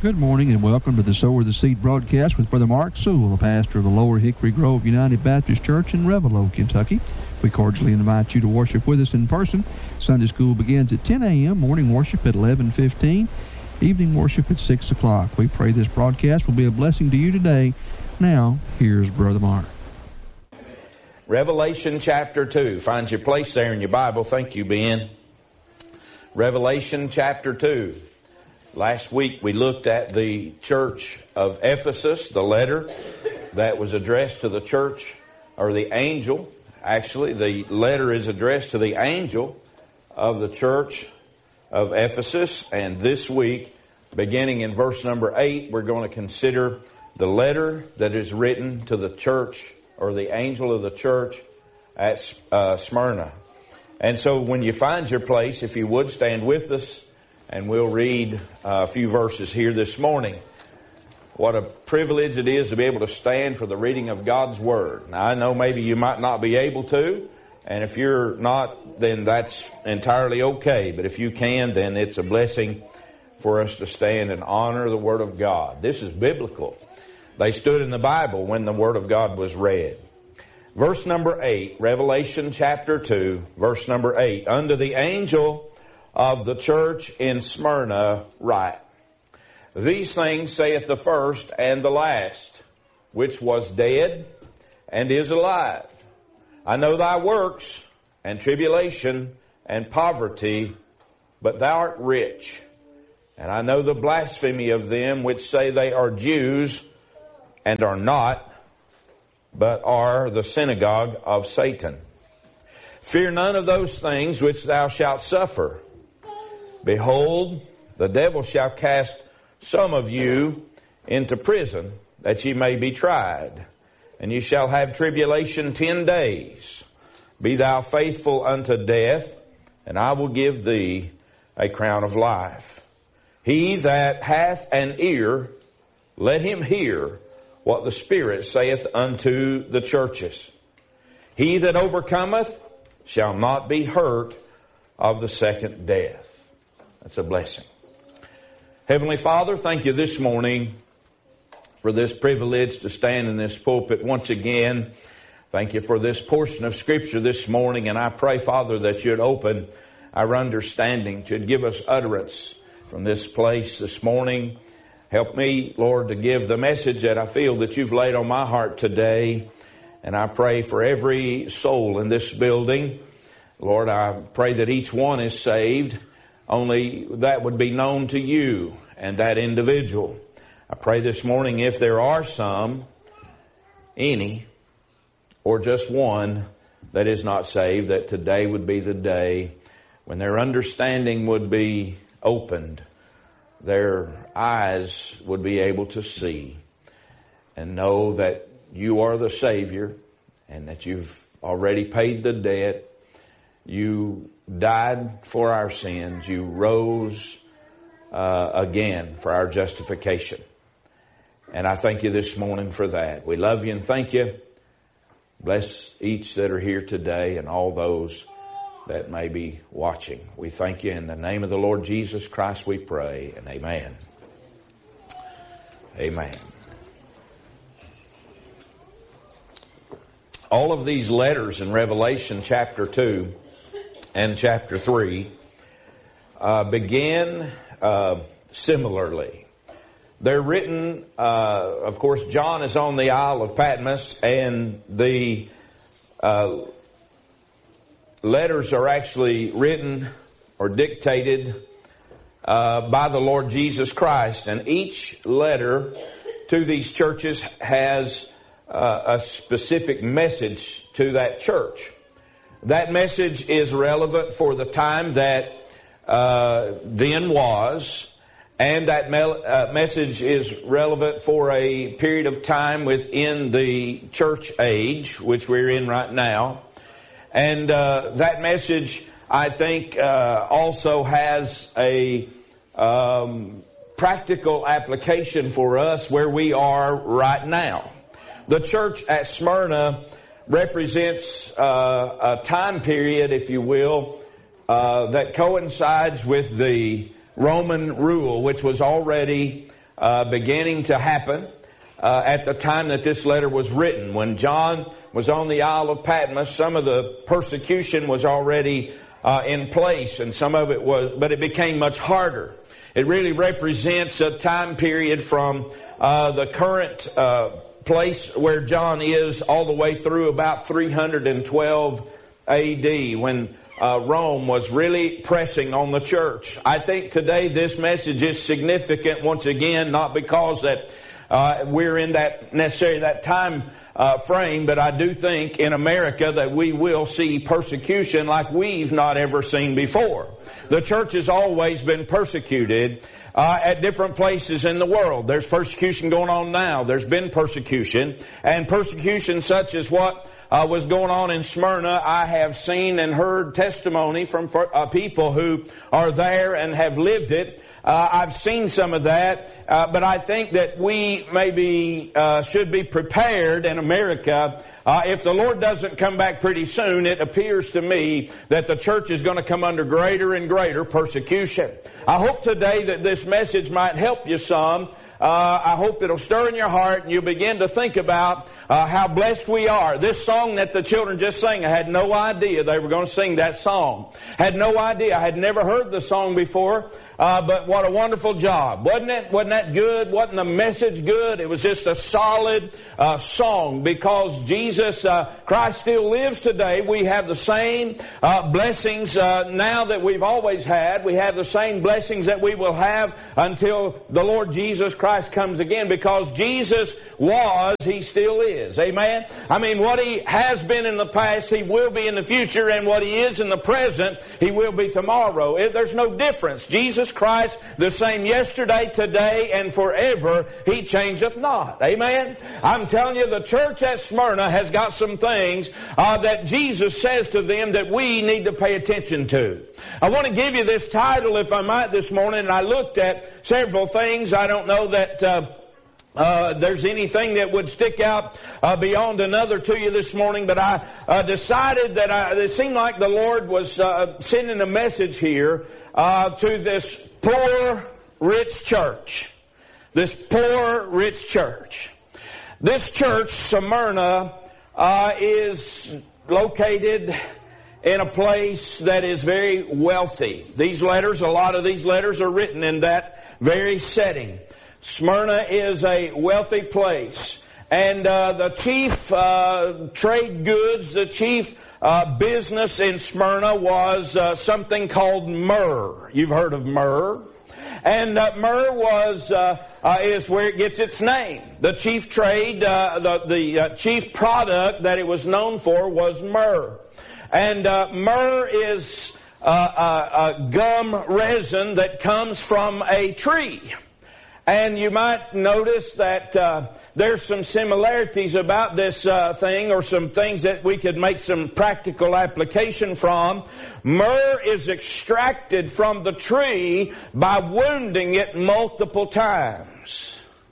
Good morning and welcome to the Sower the Seed broadcast with Brother Mark Sewell, the pastor of the Lower Hickory Grove United Baptist Church in Revelo, Kentucky. We cordially invite you to worship with us in person. Sunday school begins at 10 a.m., morning worship at 11:15, evening worship at 6 o'clock. We pray this broadcast will be a blessing to you today. Now, here's Brother Mark. Revelation chapter 2. Find your place there in your Bible. Thank you, Ben. Revelation chapter 2. Last week we looked at the church of Ephesus, the letter that was addressed to the church, or the angel. Actually, the letter is addressed to the angel of the church of Ephesus. And this week, beginning in verse number 8, we're going to consider the letter that is written to the church, or the angel of the church at Smyrna. And so when you find your place, if you would, stand with us. And we'll read a few verses here this morning. What a privilege it is to be able to stand for the reading of God's Word. Now, I know maybe you might not be able to, and if you're not, then that's entirely okay. But if you can, then it's a blessing for us to stand and honor the Word of God. This is biblical. They stood in the Bible when the Word of God was read. Verse number 8, Revelation chapter 2, verse number 8. Unto the angel of the church in Smyrna write, These things saith the first and the last, which was dead and is alive. I know thy works and tribulation and poverty, but thou art rich. And I know the blasphemy of them which say they are Jews and are not, but are the synagogue of Satan. Fear none of those things which thou shalt suffer. Behold, the devil shall cast some of you into prison, that ye may be tried. And ye shall have tribulation 10 days. Be thou faithful unto death, and I will give thee a crown of life. He that hath an ear, let him hear what the Spirit saith unto the churches. He that overcometh shall not be hurt of the second death. That's a blessing. Heavenly Father, thank you this morning for this privilege to stand in this pulpit once again. Thank you for this portion of Scripture this morning. And I pray, Father, that you'd open our understanding, that you'd give us utterance from this place this morning. Help me, Lord, to give the message that I feel that you've laid on my heart today. And I pray for every soul in this building. Lord, I pray that each one is saved. Only that would be known to you and that individual. I pray this morning, if there are some, any, or just one that is not saved, that today would be the day when their understanding would be opened, their eyes would be able to see and know that you are the Savior and that you've already paid the debt. You died for our sins. You rose again for our justification. And I thank you this morning for that. We love you and thank you. Bless each that are here today and all those that may be watching. We thank you in the name of the Lord Jesus Christ we pray, and amen. Amen. All of these letters in Revelation chapter 2 and chapter 3 begin similarly. They're written, of course, John is on the Isle of Patmos, and the letters are actually written or dictated by the Lord Jesus Christ. And each letter to these churches has a specific message to that church. That message is relevant for the time that then was, and that message is relevant for a period of time within the church age, which we're in right now. And that message, I think, also has a practical application for us where we are right now. The church at Smyrna represents a time period, if you will, that coincides with the Roman rule, which was already beginning to happen at the time that this letter was written. When John was on the Isle of Patmos, some of the persecution was already in place, and some of it was, but it became much harder. It really represents a time period from the current place where John is all the way through about 312 A.D. when Rome was really pressing on the church. I think today this message is significant once again, not because that we're in that necessarily that time frame, but I do think in America that we will see persecution like we've not ever seen before. The church has always been persecuted at different places in the world. There's persecution going on now. There's been persecution, and persecution such as what was going on in Smyrna. I have seen and heard testimony from people who are there and have lived it. I've seen some of that, but I think that we maybe should be prepared in America. If the Lord doesn't come back pretty soon, it appears to me that the church is going to come under greater and greater persecution. I hope today that this message might help you some. I hope it'll stir in your heart and you'll begin to think about how blessed we are. This song that the children just sang, I had no idea they were going to sing that song. Had no idea. I had never heard the song before. But what a wonderful job. Wasn't it? Wasn't that good? Wasn't the message good? It was just a solid song, because Jesus Christ still lives today. We have the same blessings now that we've always had. We have the same blessings that we will have until the Lord Jesus Christ comes again, because Jesus was, He still is. Amen? I mean, what He has been in the past, He will be in the future, and what He is in the present, He will be tomorrow. There's no difference. Jesus Christ, the same yesterday, today, and forever. He changeth not. Amen? I'm telling you, the church at Smyrna has got some things that Jesus says to them that we need to pay attention to. I want to give you this title, if I might, this morning, and I looked at several things. I don't know that there's anything that would stick out beyond another to you this morning, but I decided that it seemed like the Lord was sending a message here to this poor, rich church. This poor, rich church. This church, Smyrna, is located in a place that is very wealthy. These letters, a lot of these letters are written in that very setting. Smyrna is a wealthy place. And the chief trade goods, the chief business in Smyrna was something called myrrh. You've heard of myrrh. And myrrh is where it gets its name. The chief trade, the chief product that it was known for was myrrh. And myrrh is a gum resin that comes from a tree. And you might notice that there's some similarities about this thing, or some things that we could make some practical application from. Myrrh is extracted from the tree by wounding it multiple times.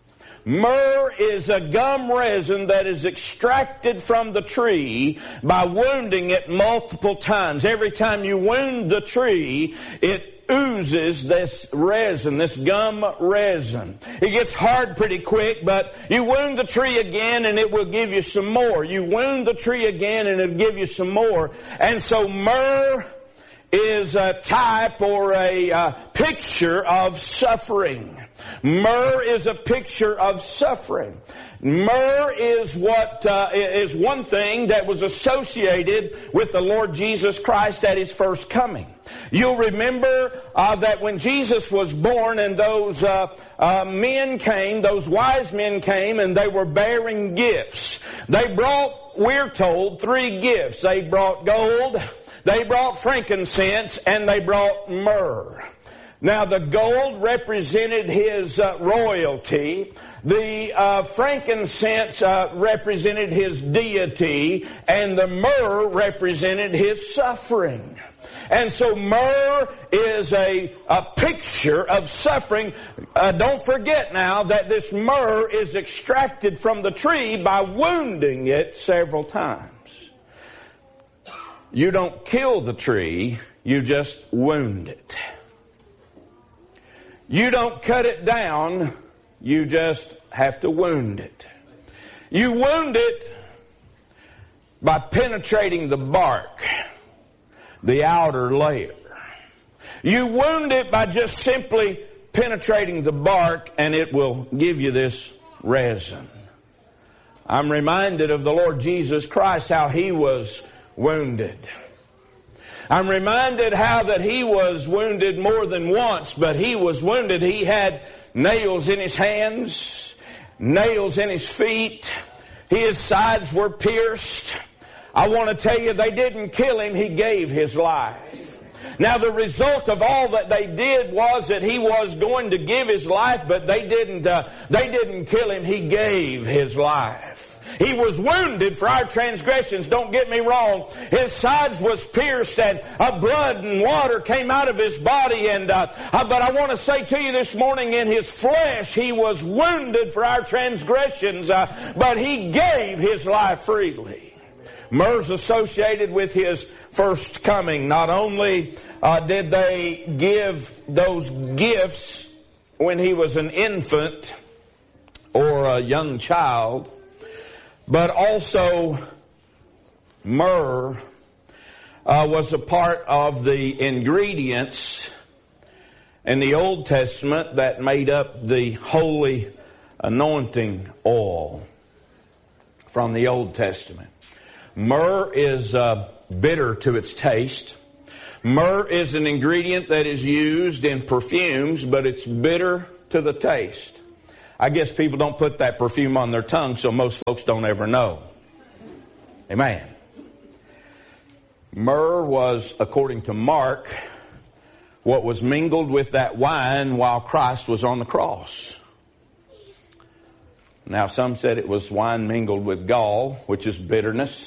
Myrrh is a gum resin that is extracted from the tree by wounding it multiple times. Every time you wound the tree, it oozes this resin, this gum resin. It gets hard pretty quick, but you wound the tree again and it will give you some more. You wound the tree again and it'll give you some more. And so myrrh is a type or a picture of suffering. Myrrh is a picture of suffering. Myrrh is is one thing that was associated with the Lord Jesus Christ at His first coming. You'll remember that when Jesus was born and those men came, those wise men came, and they were bearing gifts. They brought, we're told, 3 gifts. They brought gold, they brought frankincense, and they brought myrrh. Now the gold represented His royalty. The frankincense represented His deity, and the myrrh represented His suffering. And so myrrh is a picture of suffering. Don't forget now that this myrrh is extracted from the tree by wounding it several times. You don't kill the tree, you just wound it. You don't cut it down, You just have to wound it. You wound it by penetrating the bark, the outer layer. You wound it by just simply penetrating the bark, and it will give you this resin. I'm reminded of the Lord Jesus Christ, how He was wounded. I'm reminded how that He was wounded more than once, but He was wounded. He had nails in His hands, nails in His feet. His sides were pierced. I want to tell you, they didn't kill Him. He gave His life. Now the result of all that they did was that He was going to give His life, but they didn't kill Him. He gave His life. He was wounded for our transgressions. Don't get me wrong. His sides was pierced, and blood and water came out of His body. But I want to say to you this morning, in His flesh, He was wounded for our transgressions, but He gave His life freely. Myrrh's associated with His first coming. Not only did they give those gifts when He was an infant or a young child, but also myrrh was a part of the ingredients in the Old Testament that made up the holy anointing oil from the Old Testament. Myrrh is bitter to its taste. Myrrh is an ingredient that is used in perfumes, but it's bitter to the taste. I guess people don't put that perfume on their tongue, so most folks don't ever know. Amen. Myrrh was, according to Mark, what was mingled with that wine while Christ was on the cross. Now, some said it was wine mingled with gall, which is bitterness.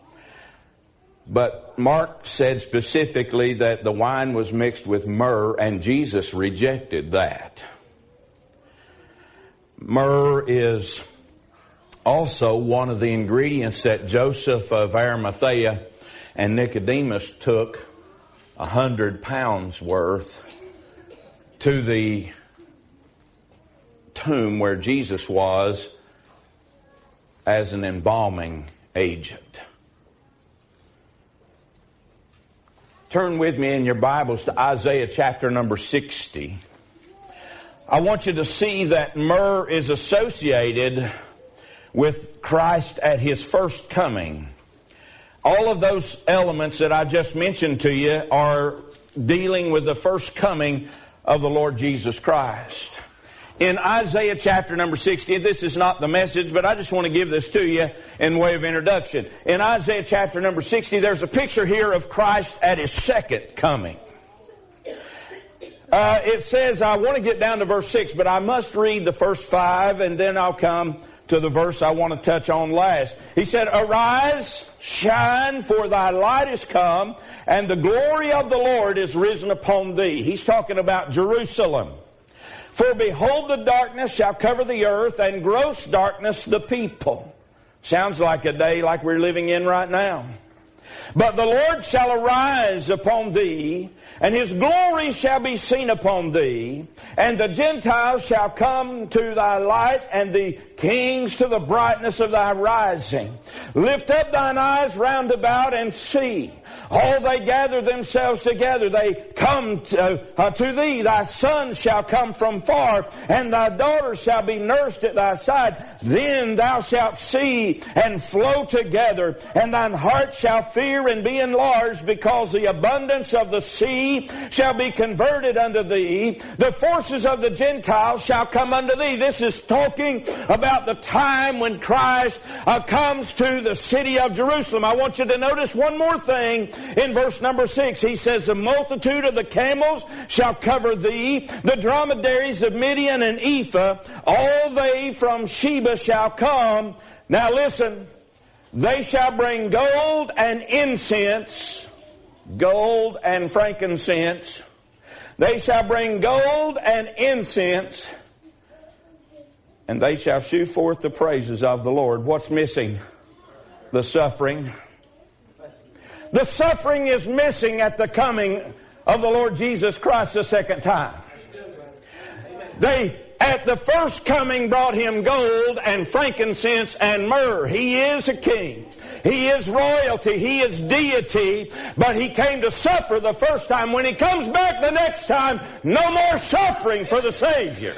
But Mark said specifically that the wine was mixed with myrrh, and Jesus rejected that. Myrrh is also one of the ingredients that Joseph of Arimathea and Nicodemus took 100 pounds worth to the tomb where Jesus was as an embalming agent. Turn with me in your Bibles to Isaiah chapter number 60. I want you to see that myrrh is associated with Christ at His first coming. All of those elements that I just mentioned to you are dealing with the first coming of the Lord Jesus Christ. In Isaiah chapter number 60, this is not the message, but I just want to give this to you in way of introduction. In Isaiah chapter number 60, there's a picture here of Christ at His second coming. It says, I want to get down to verse 6, but I must read the first 5, and then I'll come to the verse I want to touch on last. He said, Arise, shine, for thy light is come, and the glory of the Lord is risen upon thee. He's talking about Jerusalem. For behold, the darkness shall cover the earth, and gross darkness the people. Sounds like a day like we're living in right now. But the Lord shall arise upon thee, and His glory shall be seen upon thee, and the Gentiles shall come to thy light, and the kings to the brightness of thy rising. Lift up thine eyes round about and see. All they gather themselves together, they come to thee. Thy sons shall come from far, and thy daughters shall be nursed at thy side. Then thou shalt see and flow together, and thine heart shall fear and be enlarged, because the abundance of the sea shall be converted unto thee. The forces of the Gentiles shall come unto thee. This is talking about the time when Christ comes to the city of Jerusalem. I want you to notice one more thing in verse number 6. He says, the multitude of the camels shall cover thee, the dromedaries of Midian and Ephah, all they from Sheba shall come. Now listen, they shall bring gold and incense, gold and frankincense. They shall bring gold and incense, and they shall shew forth the praises of the Lord. What's missing? The suffering. The suffering is missing at the coming of the Lord Jesus Christ the second time. They, at the first coming, brought him gold and frankincense and myrrh. He is a king. He is royalty. He is deity. But he came to suffer the first time. When he comes back the next time, no more suffering for the Savior.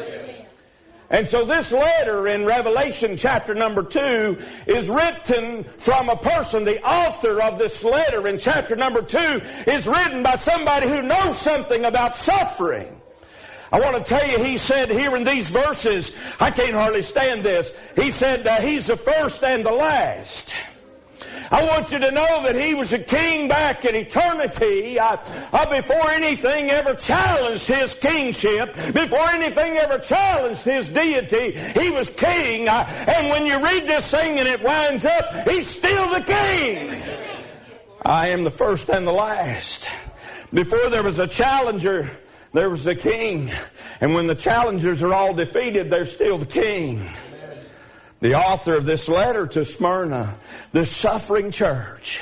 And so this letter in Revelation chapter number 2 is written from a person. The author of this letter in chapter number 2 is written by somebody who knows something about suffering. I want to tell you, he said here in these verses, I can't hardly stand this. He said he's the first and the last. I want you to know that he was a king back in eternity before anything ever challenged his kingship, before anything ever challenged his deity. He was king. And when you read this thing and it winds up, he's still the king. I am the first and the last. Before there was a challenger, there was the king. And when the challengers are all defeated, there's still the king. The author of this letter to Smyrna, the suffering church,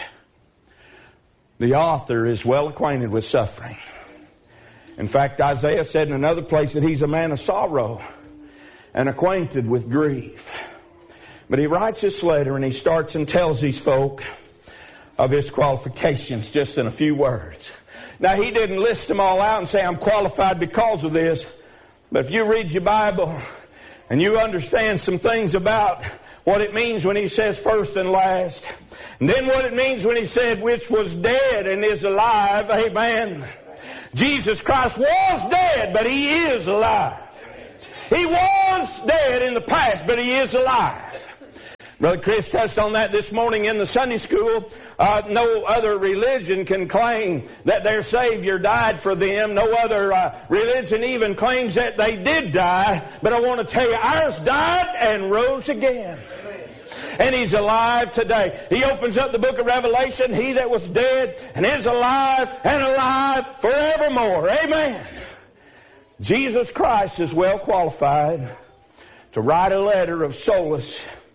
the author is well acquainted with suffering. In fact, Isaiah said in another place that he's a man of sorrow and acquainted with grief. But he writes this letter and he starts and tells these folk of his qualifications just in a few words. Now, he didn't list them all out and say, I'm qualified because of this. But if you read your Bible and you understand some things about what it means when he says first and last, and then what it means when he said which was dead and is alive, amen. Jesus Christ was dead, but he is alive. He was dead in the past, but he is alive. Brother Chris touched on that this morning in the Sunday school. No other religion can claim that their Savior died for them. No other religion even claims that they did die. But I want to tell you, ours died and rose again. And he's alive today. He opens up the book of Revelation. He that was dead and is alive and alive forevermore. Amen. Jesus Christ is well qualified to write a letter of solace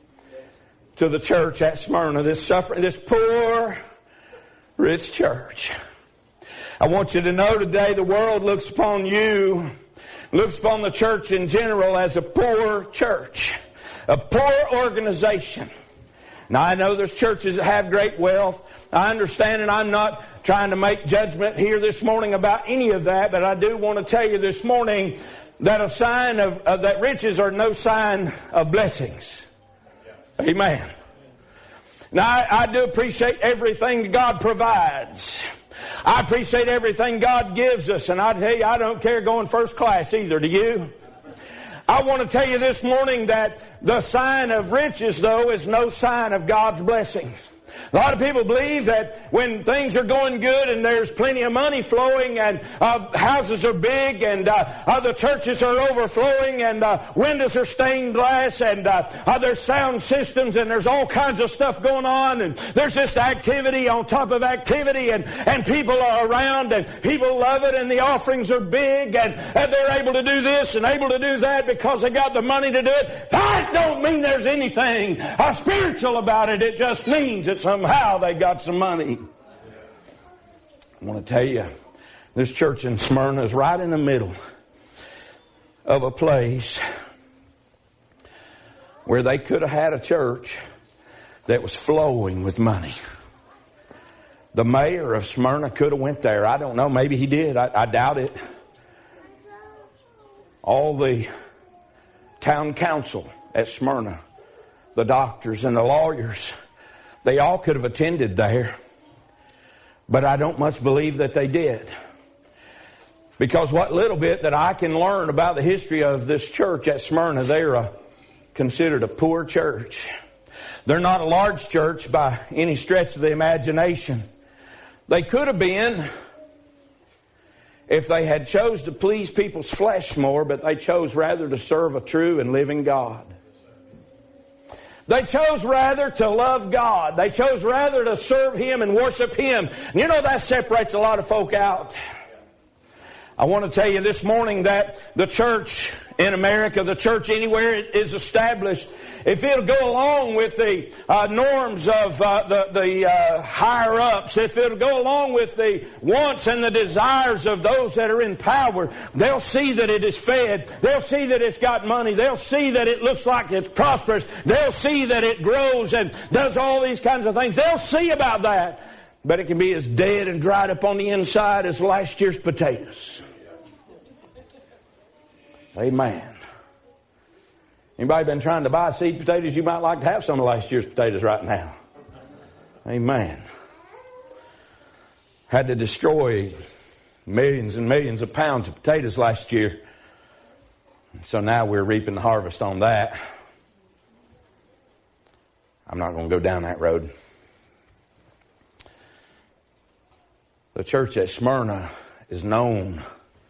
to the church at Smyrna, this poor, rich church. I want you to know today the world looks upon you, looks upon the church in general as a poor church, a poor organization. Now, I know there's churches that have great wealth. I understand, and I'm not trying to make judgment here this morning about any of that, but I do want to tell you this morning that a sign of that riches are no sign of blessings. Amen. Now, I do appreciate everything God provides. I appreciate everything God gives us. And I tell you, I don't care going first class either. Do you? I want to tell you this morning that the sign of riches, though, is no sign of God's blessings. A lot of people believe that when things are going good and there's plenty of money flowing and houses are big and the churches are overflowing and windows are stained glass and there's sound systems and there's all kinds of stuff going on and there's just activity on top of activity and people are around and people love it and the offerings are big and they're able to do this and able to do that because they got the money to do it. That don't mean there's anything spiritual about it. It just means it's somehow they got some money. I want to tell you, this church in Smyrna is right in the middle of a place where they could have had a church that was flowing with money. The mayor of Smyrna could have went there. I don't know. Maybe he did. I doubt it. All the town council at Smyrna, the doctors and the lawyers, they all could have attended there, but I don't much believe that they did. Because what little bit that I can learn about the history of this church at Smyrna, they're considered a poor church. They're not a large church by any stretch of the imagination. They could have been if they had chose to please people's flesh more, but they chose rather to serve a true and living God. They chose rather to love God. They chose rather to serve Him and worship Him. And you know that separates a lot of folk out. I want to tell you this morning that the church in America, the church anywhere it is established, if it'll go along with the norms of the higher ups, if it'll go along with the wants and the desires of those that are in power, they'll see that it is fed. They'll see that it's got money. They'll see that it looks like it's prosperous. They'll see that it grows and does all these kinds of things. They'll see about that. But it can be as dead and dried up on the inside as last year's potatoes. Amen. Anybody been trying to buy seed potatoes? You might like to have some of last year's potatoes right now. Amen. Had to destroy millions and millions of pounds of potatoes last year. So now we're reaping the harvest on that. I'm not going to go down that road. The church at Smyrna is known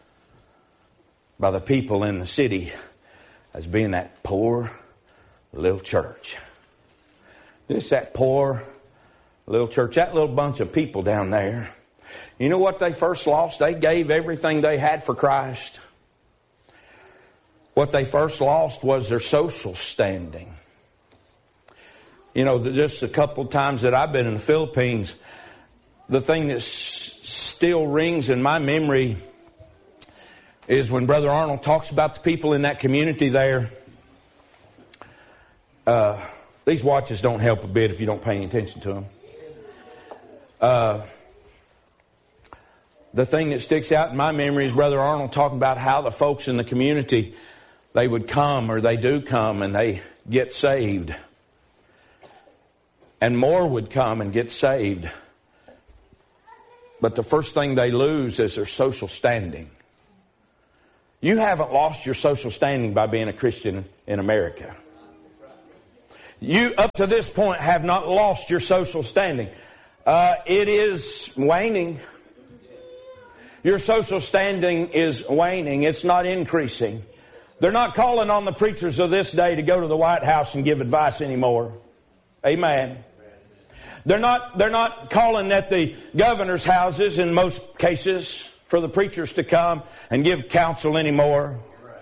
by the people in the city as being that poor little church. Just that poor little church, that little bunch of people down there. You know what they first lost? They gave everything they had for Christ. What they first lost was their social standing. You know, just a couple of times that I've been in the Philippines, the thing that still rings in my memory is when Brother Arnold talks about the people in that community there. These watches don't help a bit if you don't pay any attention to them. The thing that sticks out in my memory is Brother Arnold talking about how the folks in the community, they would come, or they do come, and they get saved. And more would come and get saved. But the first thing they lose is their social standing. You haven't lost your social standing by being a Christian in America. You, up to this point, have not lost your social standing. It is waning. Your social standing is waning. It's not increasing. They're not calling on the preachers of this day to go to the White House and give advice anymore. Amen. They're not calling at the governor's houses in most cases for the preachers to come and give counsel anymore.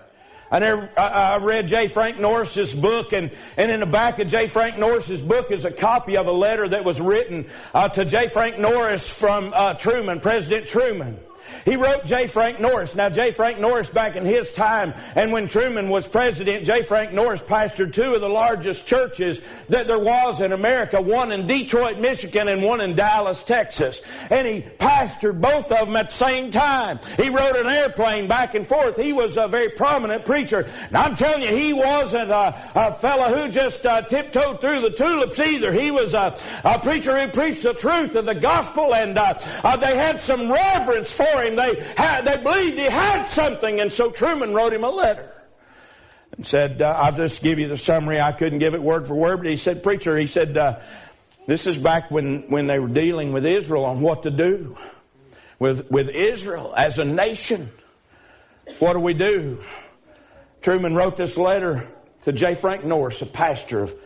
I read J. Frank Norris's book, and in the back of J. Frank Norris's book is a copy of a letter that was written to J. Frank Norris from Truman, President Truman. He wrote J. Frank Norris. Now, J. Frank Norris, back in his time, and when Truman was president, J. Frank Norris pastored two of the largest churches that there was in America, one in Detroit, Michigan, and one in Dallas, Texas. And he pastored both of them at the same time. He rode an airplane back and forth. He was a very prominent preacher. And I'm telling you, he wasn't a fellow who just tiptoed through the tulips either. He was a preacher who preached the truth of the gospel, and they had some reverence for him. They believed he had something, and so Truman wrote him a letter and said, I'll just give you the summary. I couldn't give it word for word, but he said, preacher, he said, this is back when they were dealing with Israel on what to do with Israel as a nation. What do we do? Truman wrote this letter to J. Frank Norris, a pastor of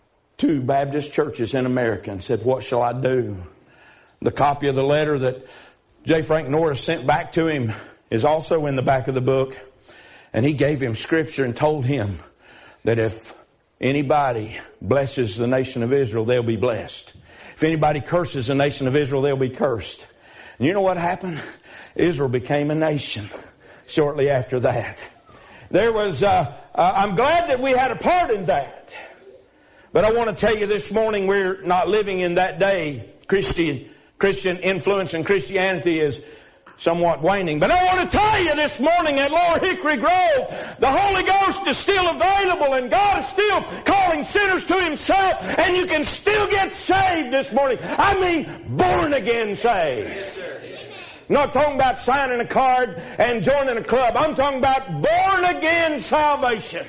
two Baptist churches in America, and said, what shall I do? The copy of the letter that J. Frank Norris sent back to him is also in the back of the book. And he gave him scripture and told him that if anybody blesses the nation of Israel, they'll be blessed. If anybody curses the nation of Israel, they'll be cursed. And you know what happened? Israel became a nation shortly after that. There was, I'm glad that we had a part in that. But I want to tell you this morning, we're not living in that day. Christian influence in Christianity is somewhat waning. But I want to tell you this morning at Lower Hickory Grove, the Holy Ghost is still available, and God is still calling sinners to Himself, and you can still get saved this morning. I mean, born again saved. Yes, sir. I'm not talking about signing a card and joining a club. I'm talking about born again salvation.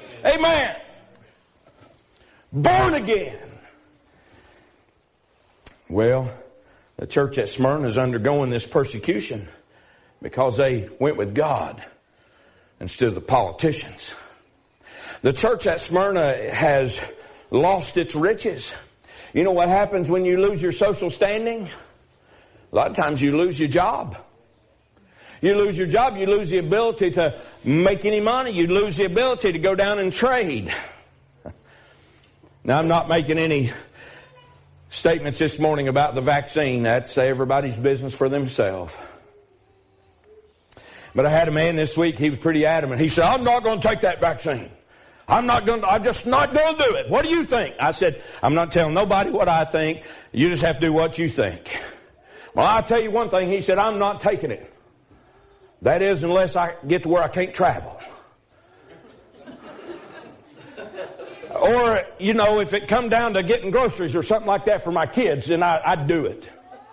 Amen. Born again. Well, the church at Smyrna is undergoing this persecution because they went with God instead of the politicians. The church at Smyrna has lost its riches. You know what happens when you lose your social standing? A lot of times you lose your job. You lose your job, you lose the ability to make any money. You'd lose the ability to go down and trade. Now, I'm not making any statements this morning about the vaccine. That's everybody's business for themselves. But I had a man this week, he was pretty adamant. He said, I'm not going to take that vaccine. I'm just not going to do it. What do you think? I said, I'm not telling nobody what I think. You just have to do what you think. Well, I'll tell you one thing. He said, I'm not taking it. That is, unless I get to where I can't travel. Or, if it come down to getting groceries or something like that for my kids, then I'd do it.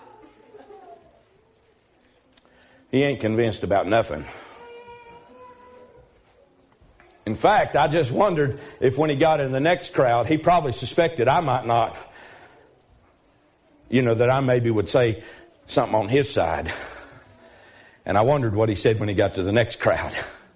He ain't convinced about nothing. In fact, I just wondered if when he got in the next crowd, he probably suspected I might not, that I maybe would say something on his side. And I wondered what he said when he got to the next crowd.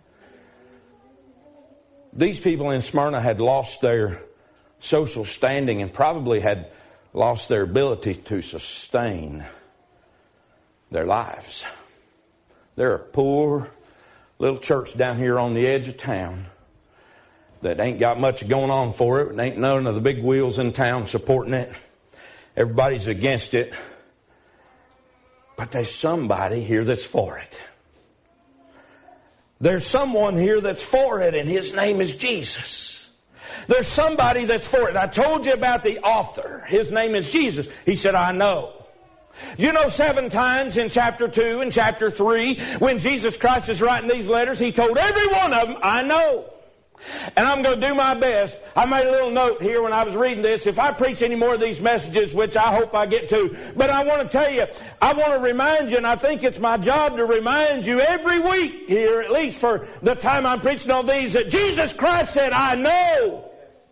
These people in Smyrna had lost their social standing and probably had lost their ability to sustain their lives. They're a poor little church down here on the edge of town that ain't got much going on for it. Ain't none of the big wheels in town supporting it. Everybody's against it. But there's somebody here that's for it. There's someone here that's for it, and his name is Jesus. There's somebody that's for it. I told you about the author. His name is Jesus. He said, I know. You know, 7 times in chapter 2 and chapter 3, when Jesus Christ is writing these letters, he told every one of them, I know. And I'm going to do my best. I made a little note here when I was reading this. If I preach any more of these messages, which I hope I get to, but I want to tell you, I want to remind you, and I think it's my job to remind you every week here, at least for the time I'm preaching on these, that Jesus Christ said, I know.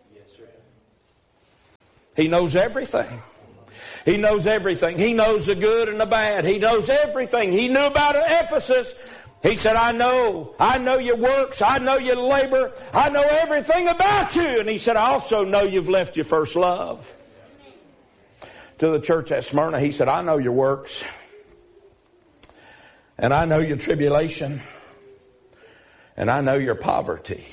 He knows everything. He knows everything. He knows the good and the bad. He knows everything. He knew about Ephesus. He said, I know your works. I know your labor. I know everything about you. And he said, I also know you've left your first love. To the church at Smyrna, he said, I know your works. And I know your tribulation. And I know your poverty.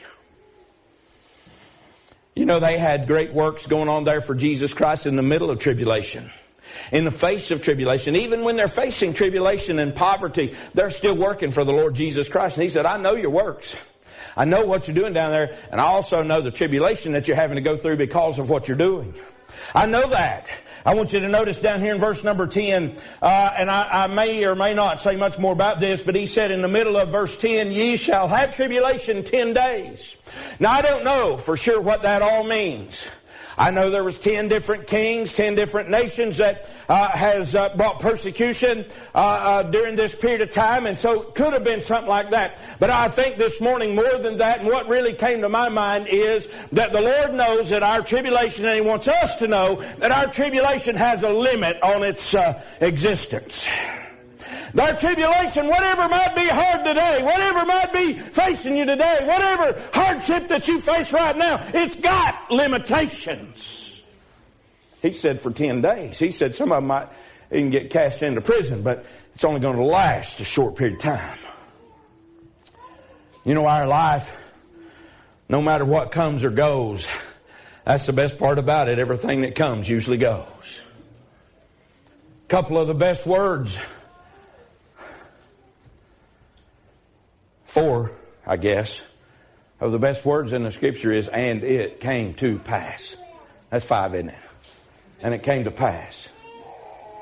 You know, they had great works going on there for Jesus Christ in the middle of tribulation. In the face of tribulation, even when they're facing tribulation and poverty, they're still working for the Lord Jesus Christ. And he said, I know your works. I know what you're doing down there. And I also know the tribulation that you're having to go through because of what you're doing. I know that. I want you to notice down here in verse number 10, and I may or may not say much more about this, but he said in the middle of verse 10, ye shall have tribulation 10 days. Now I don't know for sure what that all means. I know there was 10 different kings, 10 different nations that has brought persecution during this period of time, and so it could have been something like that. But I think this morning more than that, and what really came to my mind is that the Lord knows that our tribulation, and He wants us to know that our tribulation has a limit on its existence. Our tribulation, whatever might be hard today, whatever might be facing you today, whatever hardship that you face right now, it's got limitations. He said for 10 days. He said some of them might even get cast into prison, but it's only going to last a short period of time. You know, our life, no matter what comes or goes, that's the best part about it. Everything that comes usually goes. A couple of the best words, 4, I guess, of the best words in the Scripture is, and it came to pass. That's 5, isn't it? And it came to pass.